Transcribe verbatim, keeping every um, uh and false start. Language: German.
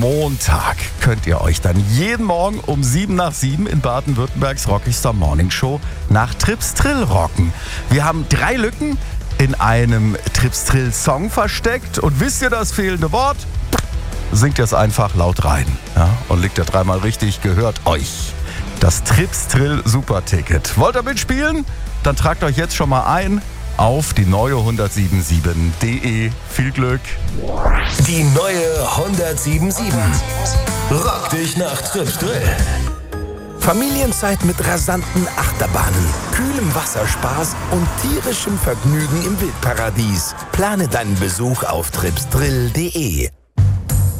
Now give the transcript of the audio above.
Montag könnt ihr euch dann jeden Morgen um sieben nach sieben in Baden-Württembergs rockigster Morningshow nach Trips Trill rocken. Wir haben drei Lücken in einem Trips Trill Song versteckt und wisst ihr das fehlende Wort? Singt ihr es einfach laut rein, ja? Und liegt ihr dreimal richtig, gehört euch das Trips Trill Superticket. Wollt ihr mitspielen? Dann tragt euch jetzt schon mal ein auf die neue hundertsiebenundsiebzig punkt de. Viel Glück! Die neue hundertsiebenundsiebzig rockt dich nach Trips Trill. Familienzeit mit rasanten Achterbahnen, kühlem Wasserspaß und tierischem Vergnügen im Wildparadies. Plane deinen Besuch auf trips trill punkt de.